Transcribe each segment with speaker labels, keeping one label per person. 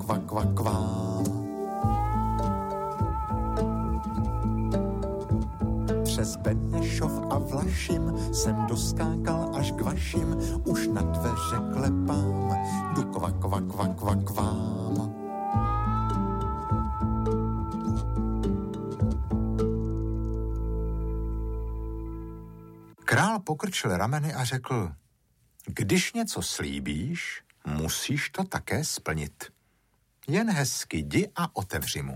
Speaker 1: kva, kva, kvám. Přes Benešov a Vlašim jsem doskákal až k vašim, už na dveře klepám, jdu kva, kva, kva, kva, kvám. Král pokrčil rameny a řekl, když něco slíbíš, musíš to také splnit. Jen hezky jdi a otevři mu.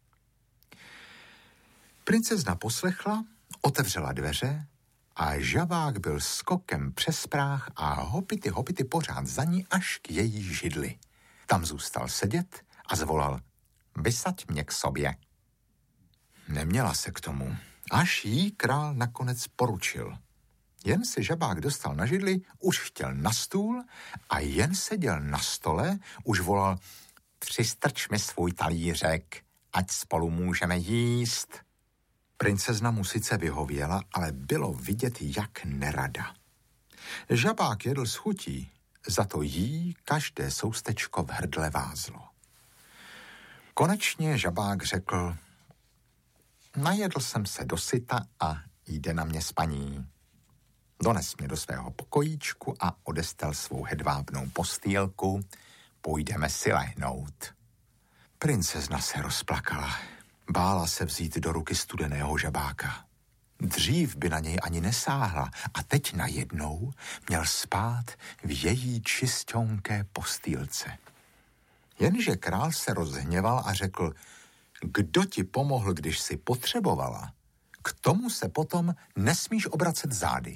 Speaker 1: Princezna poslechla, otevřela dveře a žabák byl skokem přes práh a hopity pořád za ní až k její židli. Tam zůstal sedět a zvolal, vysaď mě k sobě. Neměla se k tomu, až jí král nakonec poručil. Jen se žabák dostal na židli, už chtěl na stůl a jen seděl na stole, už volal, přistrč mi svůj talířek, ať spolu můžeme jíst. Princezna mu sice vyhověla, ale bylo vidět, jak nerada. Žabák jedl s chutí, za to jí každé soustečko v hrdle vázlo. Konečně žabák řekl, najedl jsem se dosyta a jde na mě spaní. Dones mě do svého pokojíčku a odestel svou hedvábnou postýlku, půjdeme si lehnout. Princezna se rozplakala. Bála se vzít do ruky studeného žabáka. Dřív by na něj ani nesáhla a teď najednou měl spát v její čisťonké postýlce. Jenže král se rozhněval a řekl, kdo ti pomohl, když si potřebovala, k tomu se potom nesmíš obracet zády.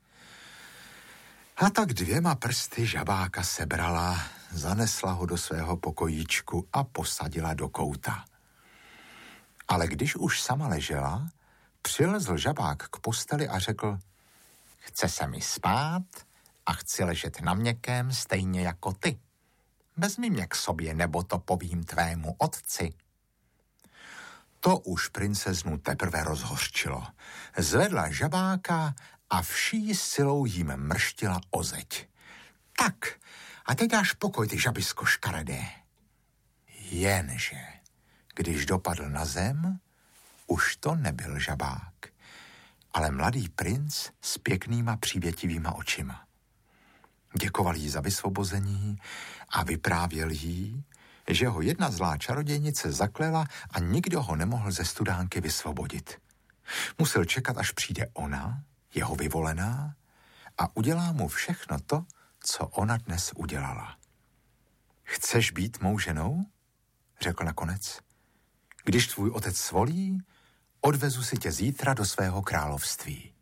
Speaker 1: A tak 2 prsty žabáka sebrala, zanesla ho do svého pokojíčku a posadila do kouta. Ale když už sama ležela, přilezl žabák k posteli a řekl, chce se mi spát a chci ležet na měkkém stejně jako ty. Vezmi mě k sobě, nebo to povím tvému otci. To už princeznu teprve rozhořčilo. Zvedla žabáka a vší silou jim mrštila o zeď. Tak, a teď dáš pokoj, ty žabisko škaredé. Jenže, když dopadl na zem, už to nebyl žabák, ale mladý princ s pěknýma přívětivýma očima. Děkoval jí za vysvobození a vyprávěl jí, že ho jedna zlá čarodějnice zaklela a nikdo ho nemohl ze studánky vysvobodit. Musel čekat, až přijde ona, jeho vyvolená, a udělá mu všechno to, co ona dnes udělala. Chceš být mou ženou? Řekl nakonec. Když tvůj otec svolí, odvezu si tě zítra do svého království.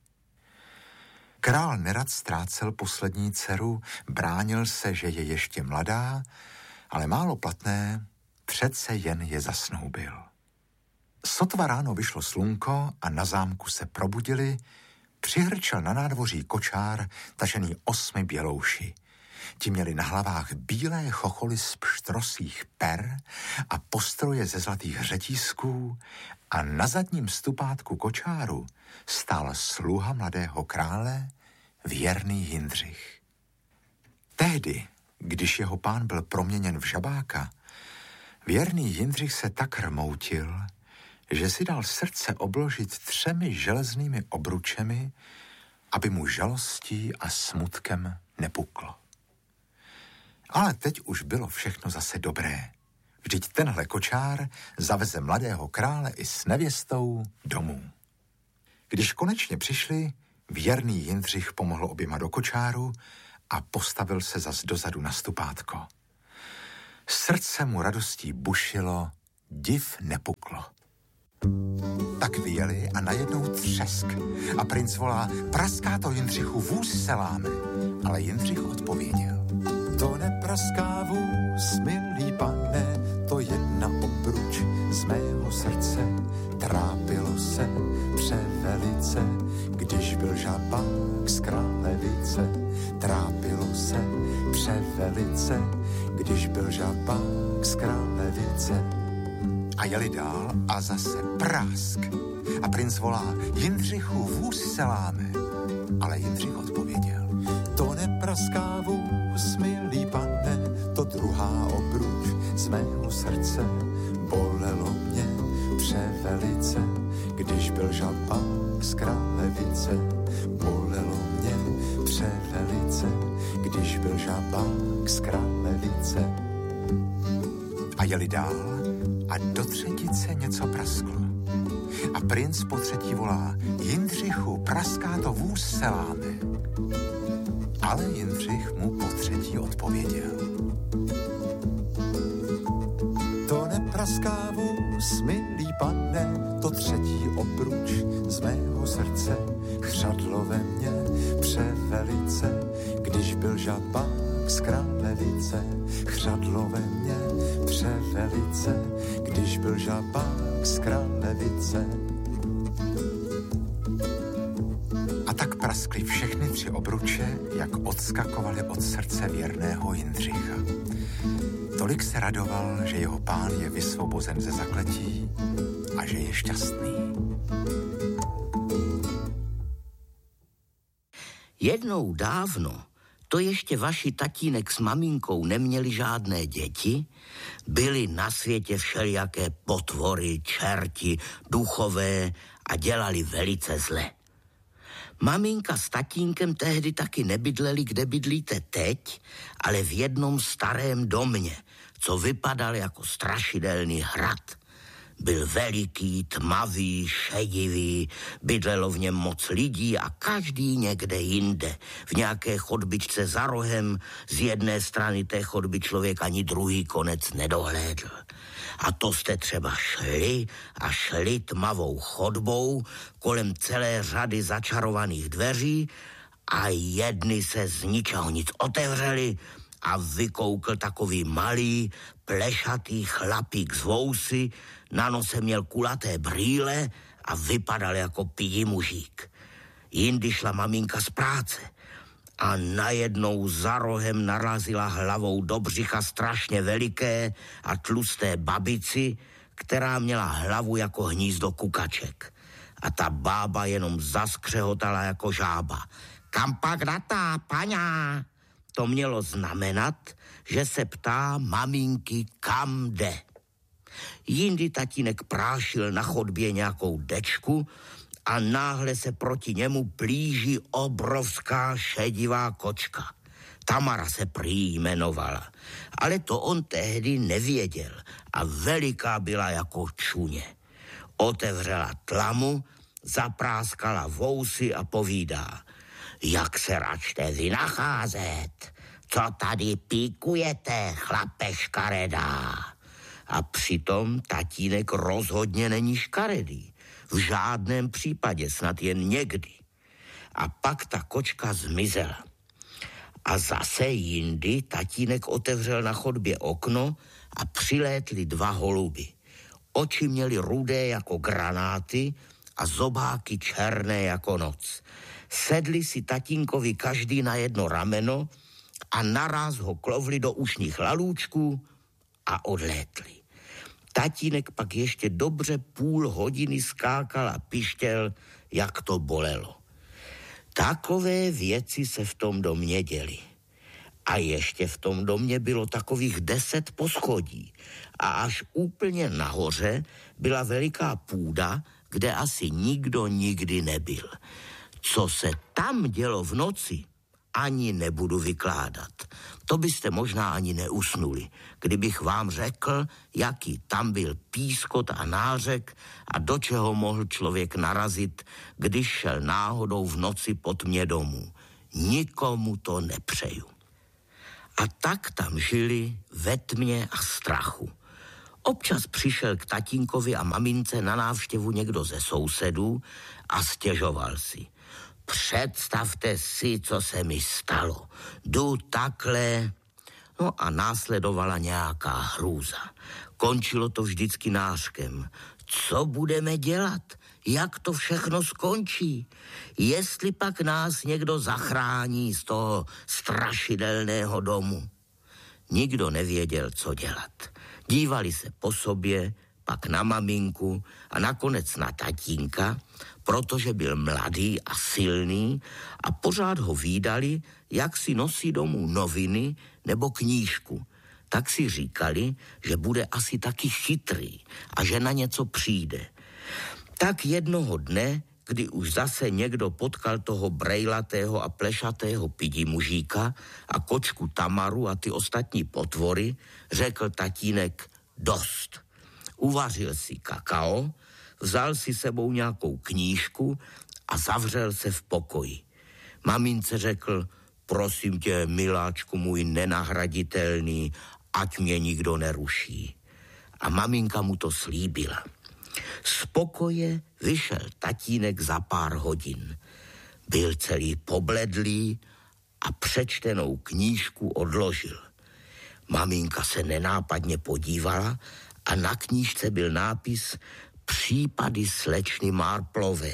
Speaker 1: Král nerad ztrácel poslední dceru, bránil se, že je ještě mladá, ale málo platné, přece jen je zasnoubil. Sotva ráno vyšlo slunko a na zámku se probudili, přihrčel na nádvoří kočár tažený 8 bělouši. Ti měli na hlavách bílé chocholy z pštrosích per a postroje ze zlatých řetízků a na zadním stupátku kočáru stál sluha mladého krále, věrný Jindřich. Tehdy, když jeho pán byl proměněn v žabáka, věrný Jindřich se tak rmoutil, že si dal srdce obložit 3 železnými obručemi, aby mu žalostí a smutkem nepuklo. Ale teď už bylo všechno zase dobré. Vždyť tenhle kočár zaveze mladého krále i s nevěstou domů. Když konečně přišli, věrný Jindřich pomohl oběma do kočáru a postavil se zas dozadu na stupátko. Srdce mu radostí bušilo, div nepuklo. Tak vyjeli a najednou třesk a princ volá, praská to Jindřichu, vůz se láme. Ale Jindřich odpověděl, to nepraská vůz, milý pane, to jedna obruč z mého srdce. Trápilo se převelice, když byl žabák z králevice. Trápilo se převelice, když byl žabák z králevice. A jeli dál a zase prásk. A princ volá, Jindřichu, vůz se láme. Ale Jindřich odpověděl, to nepraská vůz, milý pane, to druhá drahá obruč z mého srdce, bolelo mě převelice, když byl žabák z Králevice. Bolelo mě převelice, když byl žabák z Králevice. A jeli dál a do třetice něco prasklo. A princ po třetí volá: Jindřichu, praská to, vůz se láme. Ale Jindřich mu po třetí odpověděl: To nepraská vůz, milý pane, to třetí obruč z mého srdce chřadlo ve mně převelice, když byl žabák z Králevice. Chřadlo ve mně převelice, když byl žabák z Králevice. A tak praskly všechny tři obruče, jak odskakovaly od srdce věrného Jindřicha. Tolik se radoval, že jeho pán je vysvobozen ze zakletí a že je šťastný.
Speaker 2: Jednou dávno, to ještě vaši tatínek s maminkou neměli žádné děti, byly na světě všelijaké potvory, čerti, duchové a dělali velice zle. Maminka s tatínkem tehdy taky nebydleli, kde bydlíte teď, ale v jednom starém domě, co vypadal jako strašidelný hrad. Byl veliký, tmavý, šedivý, bydlelo v něm moc lidí a každý někde jinde. V nějaké chodbičce za rohem, z jedné strany té chodby člověk ani druhý konec nedohlédl. A to jste třeba šli a šli tmavou chodbou kolem celé řady začarovaných dveří a jedny se z ničeho nic otevřely a vykoukl takový malý, plešatý chlapík z vousy, na nose měl kulaté brýle a vypadal jako pidi mužík. Jindy šla maminka z práce a najednou za rohem narazila hlavou do břicha strašně veliké a tlusté babici, která měla hlavu jako hnízdo kukaček. A ta bába jenom zaskřehotala jako žába. Kam pak datá, paňa? To mělo znamenat, že se ptá maminky, kam jde. Jindy tatínek prášil na chodbě nějakou dečku a náhle se proti němu blíží obrovská šedivá kočka. Tamara se prý jmenovala, ale to on tehdy nevěděl a veliká byla jako čuně. Otevřela tlamu, zapráskala vousy a povídá: Jak se račte vy nacházet? Co tady píkujete, chlape škaredá? A přitom tatínek rozhodně není škaredý. V žádném případě, snad jen někdy. A pak ta kočka zmizela. A zase jindy tatínek otevřel na chodbě okno a přilétli dva holuby. Oči měli rudé jako granáty a zobáky černé jako noc. Sedli si tatínkovi každý na jedno rameno a naraz ho klovli do ušních lalůčků a odlétli. Tatínek pak ještě dobře půl hodiny skákal a pištěl, jak to bolelo. Takové věci se v tom domě děly. A ještě v tom domě bylo takových 10 poschodí. A až úplně nahoře byla veliká půda, kde asi nikdo nikdy nebyl. Co se tam dělo v noci, ani nebudu vykládat. To byste možná ani neusnuli, kdybych vám řekl, jaký tam byl pískot a nářek a do čeho mohl člověk narazit, když šel náhodou v noci po tmě domů. Nikomu to nepřeju. A tak tam žili ve tmě a strachu. Občas přišel k tatínkovi a mamince na návštěvu někdo ze sousedů a stěžoval si: Představte si, co se mi stalo. Jdu takhle. No a následovala nějaká hrůza. Končilo to vždycky nářkem. Co budeme dělat? Jak to všechno skončí? Jestli pak nás někdo zachrání z toho strašidelného domu? Nikdo nevěděl, co dělat. Dívali se po sobě, pak na maminku a nakonec na tatínka, protože byl mladý a silný a pořád ho vídali, jak si nosí domů noviny nebo knížku. tak si říkali, že bude asi taky chytrý a že na něco přijde. Tak jednoho dne, kdy už zase někdo potkal toho brejlatého a plešatého pidimužíka a kočku Tamaru a ty ostatní potvory, řekl tatínek dost. Uvařil si kakao, vzal si sebou nějakou knížku a zavřel se v pokoji. Mamince řekl, prosím tě, miláčku můj nenahraditelný, ať mě nikdo neruší. A maminka mu to slíbila. Z pokoje vyšel tatínek za pár hodin. Byl celý pobledlý a přečtenou knížku odložil. Maminka se nenápadně podívala a na knížce byl nápis Případy slečny Marplové.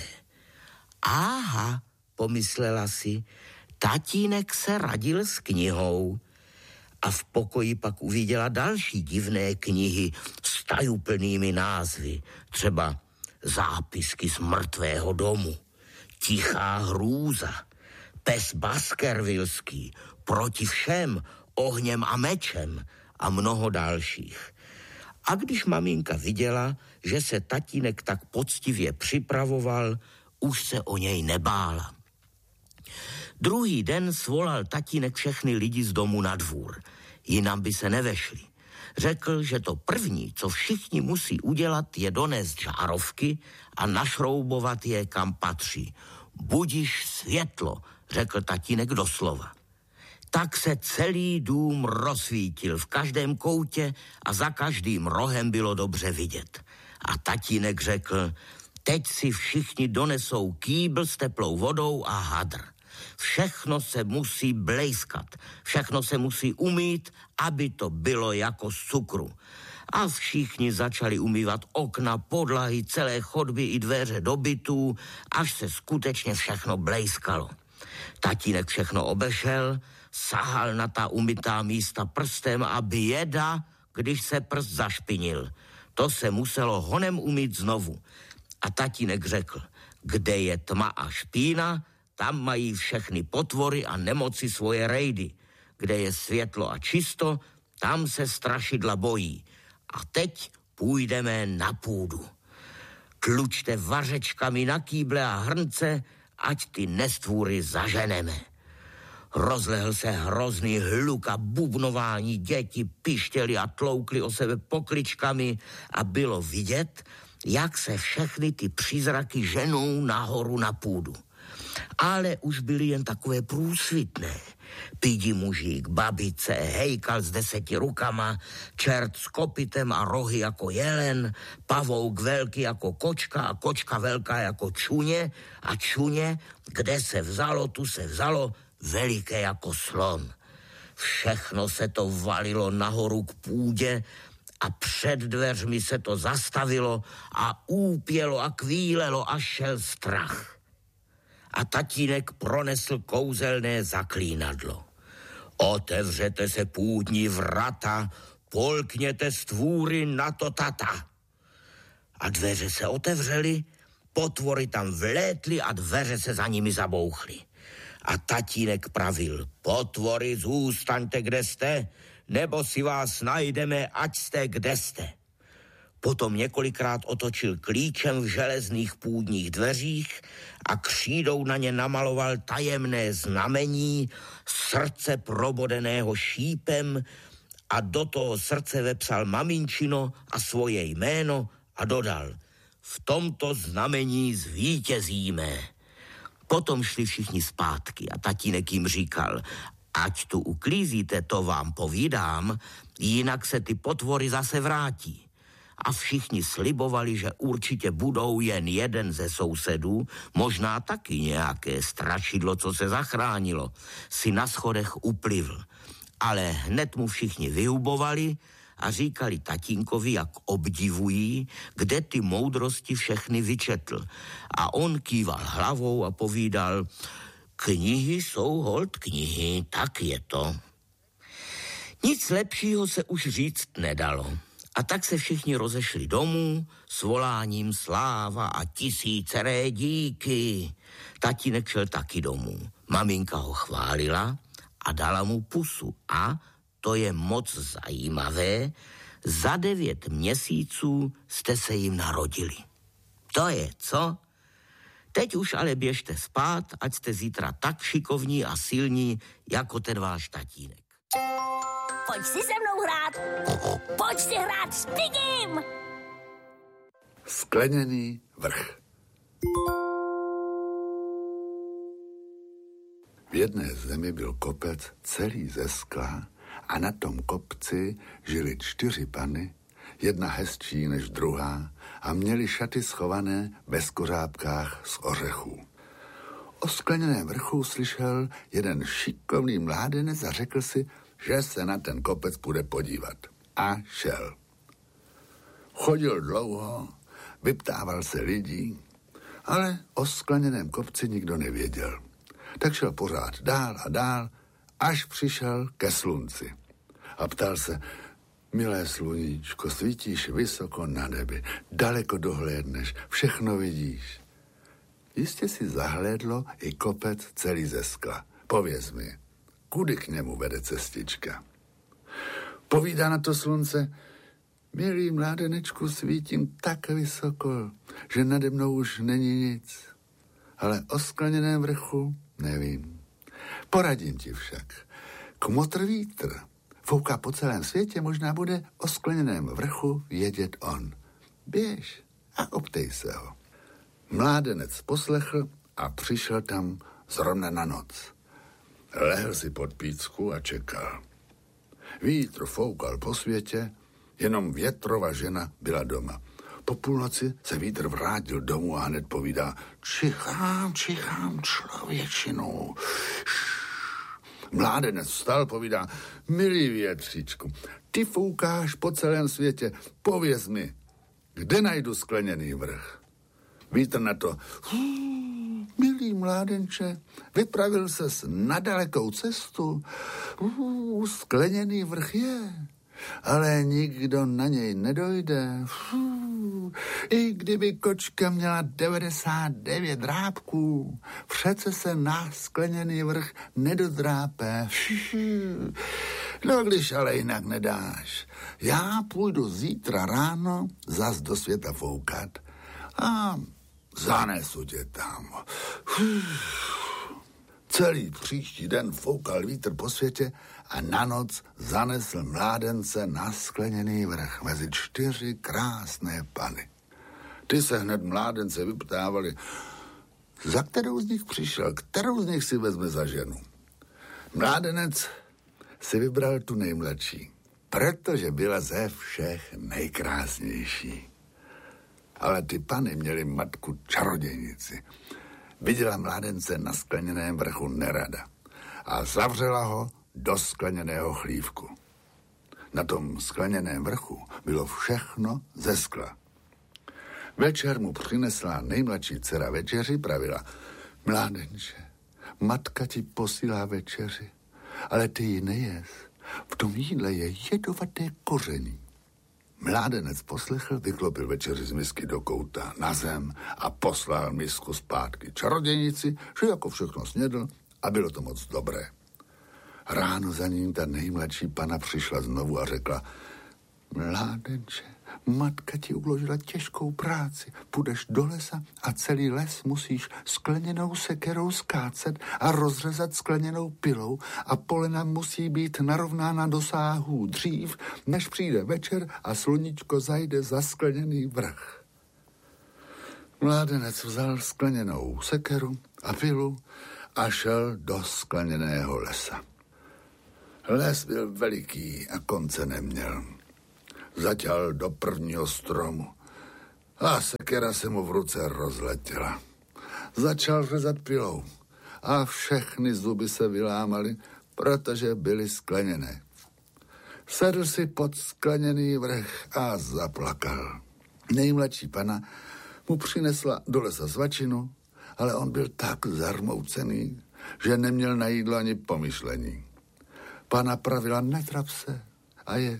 Speaker 2: Aha, pomyslela si, tatínek se radil s knihou. A v pokoji pak uviděla další divné knihy s tajuplnými názvy, třeba Zápisky z mrtvého domu, Tichá hrůza, Pes Baskervilský, Proti všem, Ohněm a mečem a mnoho dalších. A když maminka viděla, že se tatínek tak poctivě připravoval, už se o něj nebála. Druhý den svolal tatínek všechny lidi z domu na dvůr. Jinam by se nevešli. Řekl, že to první, co všichni musí udělat, je donést žárovky a našroubovat je, kam patří. Budiš světlo, řekl tatínek doslova. Tak se celý dům rozsvítil v každém koutě a za každým rohem bylo dobře vidět. A tatínek řekl, teď si všichni donesou kýbl s teplou vodou a hadr. Všechno se musí blejskat, všechno se musí umýt, aby to bylo jako z cukru. A všichni začali umývat okna, podlahy, celé chodby i dveře do bytů, až se skutečně všechno blejskalo. Tatínek všechno obešel, sahal na ta umytá místa prstem a běda, když se prst zašpinil. To se muselo honem umýt znovu. A tatínek řekl, kde je tma a špína, tam mají všechny potvory a nemoci svoje rejdy. Kde je světlo a čisto, tam se strašidla bojí. A teď půjdeme na půdu. Tlučte vařečkami na kýble a hrnce, ať ty nestvůry zaženeme. Rozlehl se hrozný hluk a bubnování, děti pištěli a tloukli o sebe pokličkami a bylo vidět, jak se všechny ty přízraky ženou nahoru na půdu. Ale už byly jen takové průsvitné. Pidimužík, babice, hejkal s 10 rukama, čert s kopitem a rohy jako jelen, pavouk velký jako kočka a kočka velká jako čuně a čuně, kde se vzalo, tu se vzalo, veliké jako slon. Všechno se to valilo nahoru k půdě a před dveřmi se to zastavilo a úpělo a kvílelo a šel strach. A tatínek pronesl kouzelné zaklínadlo. Otevřete se půdní vrata, polkněte stvůry na to tata. A dveře se otevřely, potvory tam vlétly a dveře se za nimi zabouchly. A tatínek pravil, potvory, zůstaňte, kde jste, nebo si vás najdeme, ať jste, kde jste. Potom několikrát otočil klíčem v železných půdních dveřích a křídou na ně namaloval tajemné znamení srdce probodeného šípem a do toho srdce vepsal maminčino a svoje jméno a dodal, v tomto znamení zvítězíme. Potom šli všichni zpátky a tatínek jim říkal, ať tu uklízíte, to vám povídám, jinak se ty potvory zase vrátí. A všichni slibovali, že určitě budou, jen jeden ze sousedů, možná taky nějaké strašidlo, co se zachránilo, si na schodech uplivl. Ale hned mu všichni vyhubovali a říkali tatínkovi, jak obdivují, kde ty moudrosti všechny vyčetl. A on kýval hlavou a povídal, knihy jsou holt knihy, tak je to. Nic lepšího se už říct nedalo. A tak se všichni rozešli domů s voláním sláva a tisíceré díky. Tatínek šel taky domů. Maminka ho chválila a dala mu pusu a to je moc zajímavé, za 9 měsíců jste se jim narodili. To je, co? Teď už ale běžte spát, ať jste zítra tak šikovní a silní, jako ten váš tatínek.
Speaker 3: Pojď si se mnou hrát. Pojď si hrát s Pigim.
Speaker 4: Skleněný vrch. V jedné zemi byl kopec celý ze skla a na tom kopci žili 4 pany, jedna hezčí než druhá, a měli šaty schované ve skořápkách z ořechů. O skleněném vrchu slyšel jeden šikovný mládenec a řekl si, že se na ten kopec půjde podívat. A šel. Chodil dlouho, vyptával se lidí, ale o skleněném kopci nikdo nevěděl. Tak šel pořád dál a dál, až přišel ke slunci. A ptal se, milé sluníčko, svítíš vysoko na nebi, daleko dohlédneš, všechno vidíš. Jistě si zahlédlo i kopec celý ze skla. Pověz mi, kudy k němu vede cestička? Povídá na to slunce, milý mládenečku, svítím tak vysoko, že nade mnou už není nic. Ale o skleněném vrchu nevím. Poradím ti však. Kmotr vítr fouká po celém světě, možná bude o skleněném vrchu vědět on. Běž a optej se ho. Mládenec poslechl a přišel tam zrovna na noc. Lehl si pod pícku a čekal. Vítr foukal po světě, jenom větrova žena byla doma. Po půlnoci se vítr vrátil domů a hned povídá, čichám člověčinu. Mládenec vstal, povídá, milý větříčku, ty foukáš po celém světě, pověz mi, kde najdu skleněný vrch? Vítr na to, milý mládenče, vypravil ses na dalekou cestu, skleněný vrch je, ale nikdo na něj nedojde. I kdyby kočka měla 99 drápků, přece se na skleněný vrch nedodrápe. No, když ale jinak nedáš, já půjdu zítra ráno zas do světa foukat a zanesu tě tam. Celý příští den foukal vítr po světě a na noc zanesl mládence na skleněný vrch mezi 4 krásné pany. Ty se hned mládence vyptávali, za kterou z nich přišel, kterou z nich si vezme za ženu. Mládenec si vybral tu nejmladší, protože byla ze všech nejkrásnější. Ale ty pany měly matku čarodějnici. Viděla mládence na skleněném vrchu nerada a zavřela ho do skleněného chlívku. Na tom skleněném vrchu bylo všechno ze skla. Večer mu přinesla nejmladší dcera večeři, pravila, mládenče, matka ti posílá večeři, ale ty ji nejez. V tom jídle je jedovaté koření. Mládenec poslechl, vyklopil večeři z misky do kouta na zem a poslal misku zpátky čarodějnici, že jako všechno snědl a bylo to moc dobré. Ráno za ním ta nejmladší pana přišla znovu a řekla, mládenče, matka ti uložila těžkou práci, půjdeš do lesa a celý les musíš skleněnou sekerou skácet a rozřezat skleněnou pilou a polena musí být narovnána do sáhů dřív, než přijde večer a sluníčko zajde za skleněný vrch. Mládenec vzal skleněnou sekeru a pilu a šel do skleněného lesa. Les byl veliký a konce neměl. Zaťal do prvního stromu a sekera se mu v ruce rozletěla. Začal řezat pilou a všechny zuby se vylámaly, protože byly skleněné. Sedl si pod skleněný vrch a zaplakal. Nejmladší pana mu přinesla do lesa svačinu, ale on byl tak zarmoucený, že neměl na jídlo ani pomyšlení. Pana pravila, netrap se a jedz.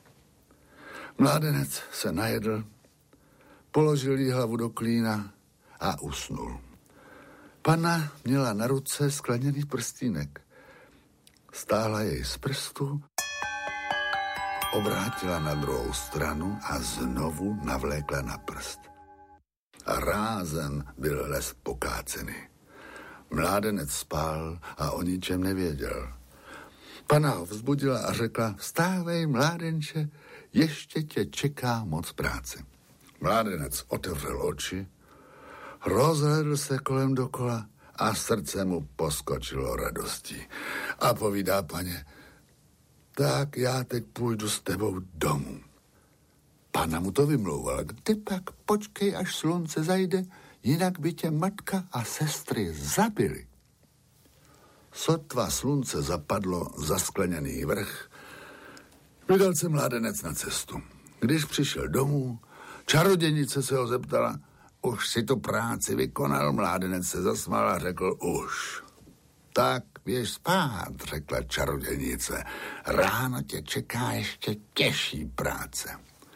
Speaker 4: Mládenec se najedl, položil jí hlavu do klína a usnul. Pana měla na ruce skleněný prstýnek. Stáhla jej z prstu obrátila na druhou stranu a znovu navlékla na prst. A rázem byl les pokácený. Mládenec spál a o ničem nevěděl. Pana ho vzbudila a řekla: vstávej, mládenče, ještě tě čeká moc práce. Mládenec otevřel oči, rozhlédl se kolem dokola a srdce mu poskočilo radostí. A povídá paně: tak já teď půjdu s tebou domů. Pana mu to vymlouvala: ty pak počkej, až slunce zajde, jinak by tě matka a sestry zabily. Sotva slunce zapadlo za skleněný vrch, vydal se mládenec na cestu. Když přišel domů, čarodějnice se ho zeptala: už si tu práci vykonal? Mládenec se zasmál a řekl: už. Tak běž spát, řekla čarodějnice. Ráno tě čeká ještě těžší práce.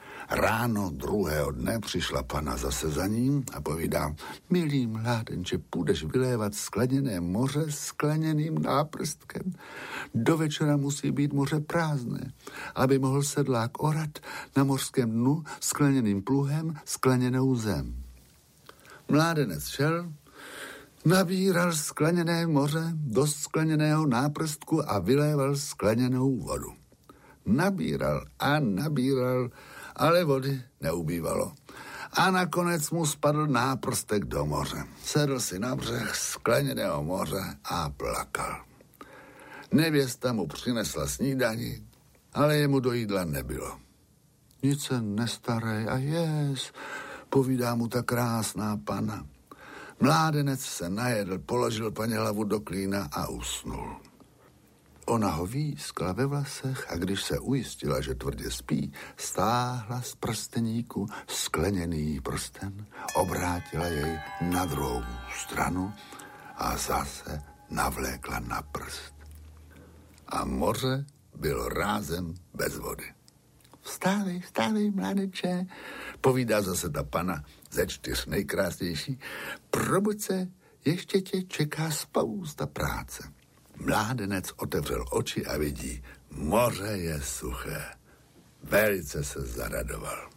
Speaker 4: Ráno druhého dne přišla pana zase za ním a povídá: milý mládenče, půjdeš vylévat skleněné moře skleněným náprstkem. Do večera musí být moře prázdné, aby mohl sedlák orat na mořském dnu skleněným pluhem skleněnou zem. Mládenec šel, nabíral skleněné moře do skleněného náprstku a vyléval skleněnou vodu. Nabíral a nabíral, ale vody neubývalo. A nakonec mu spadl náprstek do moře. Sedl si na břeh skleněného moře a plakal. Nevěsta mu přinesla snídani, ale jemu do jídla nebylo. Nic se nestarej a jes, povídá mu ta krásná pana. Mládenec se najedl, položil paně hlavu do klína a usnul. Ona ho výskla ve vlasech a když se ujistila, že tvrdě spí, stáhla z prsteníku skleněný prsten, obrátila jej na druhou stranu a zase navlékla na prst. A moře bylo rázem bez vody. Vstávej, vstávej, mládenče, povídá zase ta pana ze 4 nejkrásnější. Probuď se, ještě tě čeká spousta práce. Mládenec otevřel oči a vidí: moře je suché. Velice se zaradoval.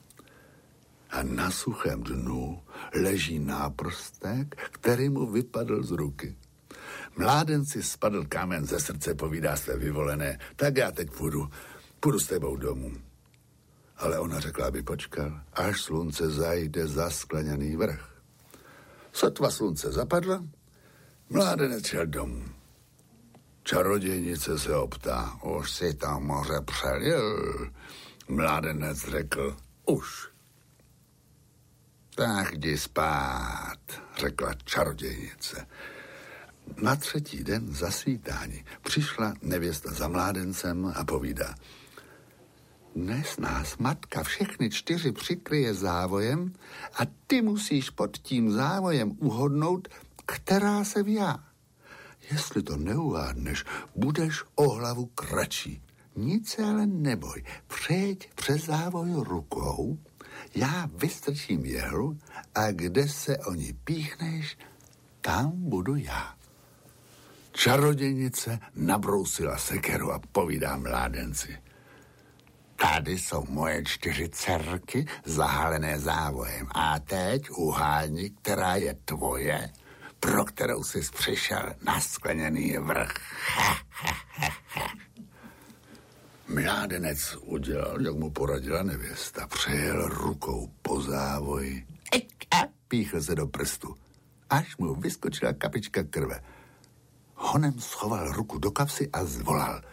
Speaker 4: A na suchém dnu leží náprstek, který mu vypadl z ruky. Mládenci spadl kámen ze srdce, povídá své vyvolené: tak já teď půjdu s tebou domů. Ale ona řekla, aby počkal, až slunce zajde za skleněný vrch. Sotva slunce zapadlo, mládenec šel domů. Čarodějnice se optá: už si tam moře přelil? Mládenec řekl: už. Tak jdi spát, řekla čarodějnice. Na 3. den zasvítání přišla nevěsta za mládencem a povídá: dnes nás matka všechny 4 přikryje závojem a ty musíš pod tím závojem uhodnout, která se vjá. Jestli to neuvádneš, budeš o hlavu kratší. Nic se ale neboj, přejď přes závoj rukou, já vystrčím jehlu a kde se o ní píchneš, tam budu já. Čarodějnice nabrousila sekeru a povídá mládenci: tady jsou moje 4 dcerky zahalené závojem a teď uhádni, která je tvoje, pro kterou jsi přišel na skleněný vrch. Mládenec udělal, jak mu poradila nevěsta. Přejel rukou po závoji a píchl se do prstu, až mu vyskočila kapička krve. Honem schoval ruku do kapsy a zvolal: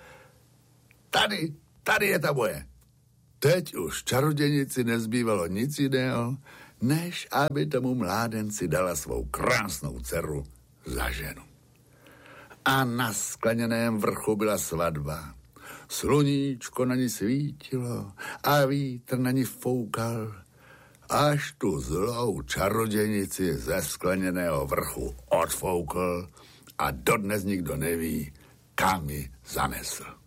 Speaker 4: tady je ta moje. Teď už čarodějnici nezbývalo nic jiného, než aby tomu mládenci dala svou krásnou dceru za ženu. A na skleněném vrchu byla svatba. Sluníčko na ní svítilo a vítr na ní foukal, až tu zlou čarodějnici ze skleněného vrchu odfoukl a dodnes nikdo neví, kam ji zanesl.